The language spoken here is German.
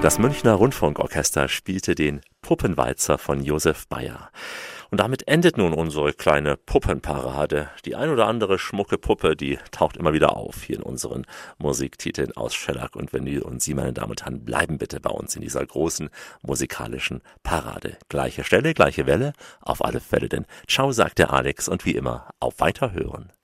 Das Münchner Rundfunkorchester spielte den Puppenwalzer von Josef Bayer. Und damit endet nun unsere kleine Puppenparade. Die ein oder andere schmucke Puppe, die taucht immer wieder auf hier in unseren Musiktiteln aus Schellack und Vinyl. Und Sie, meine Damen und Herren, bleiben bitte bei uns in dieser großen musikalischen Parade. Gleiche Stelle, gleiche Welle, auf alle Fälle. Denn ciao, sagt der Alex und wie immer, auf Weiterhören.